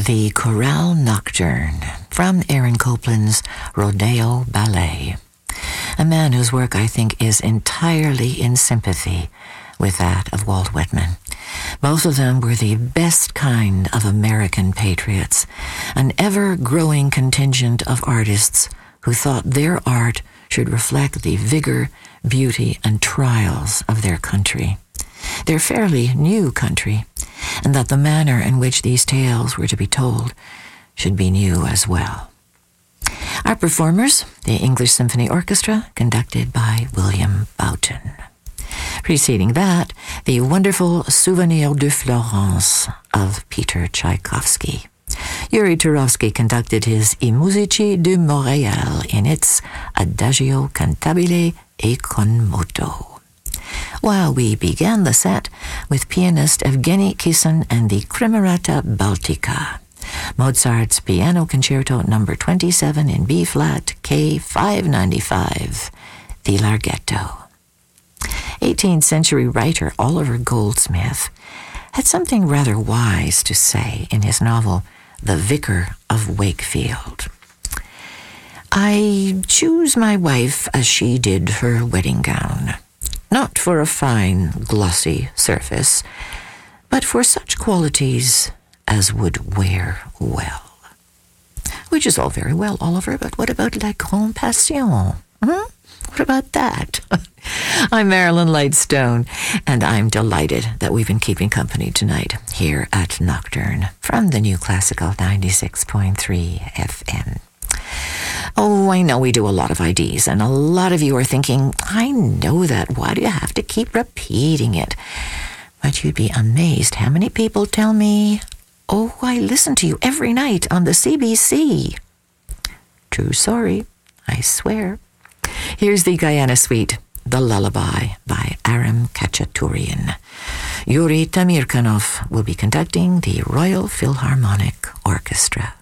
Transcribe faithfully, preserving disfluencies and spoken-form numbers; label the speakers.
Speaker 1: the Chorale Nocturne from Aaron Copland's Rodeo Ballet, a man whose work I think is entirely in sympathy with that of Walt Whitman. Both of them were the best kind of American patriots, an ever-growing contingent of artists who thought their art should reflect the vigor, beauty, and trials of their country, their fairly new country, and that the manner in which these tales were to be told should be new as well. Our performers, the English Symphony Orchestra, conducted by William Boughton. Preceding that, the wonderful Souvenir de Florence of Peter Tchaikovsky. Yuri Turovsky conducted his I Musici de Montréal in its Adagio Cantabile e con moto. While we began the set with pianist Evgeny Kissin and the Kremerata Baltica, Mozart's Piano Concerto number twenty-seven in B-flat, K five ninety-five, the Larghetto. eighteenth century writer Oliver Goldsmith had something rather wise to say in his novel The Vicar of Wakefield. I choose my wife as she did her wedding gown, not for a fine, glossy surface, but for such qualities as would wear well. Which is all very well, Oliver, but what about la grande passion? Hmm? What about that? I'm Marilyn Lightstone, and I'm delighted that we've been keeping company tonight here at Nocturne from the New Classical ninety-six point three F M. Oh, I know we do a lot of I Ds, and a lot of you are thinking, I know that. Why do you have to keep repeating it? But you'd be amazed how many people tell me, oh, I listen to you every night on the C B C. True story, I swear. Here's the Guyana Suite, The Lullaby by Aram Khachaturian. Yuri Tamirkanov will be conducting the Royal Philharmonic Orchestra.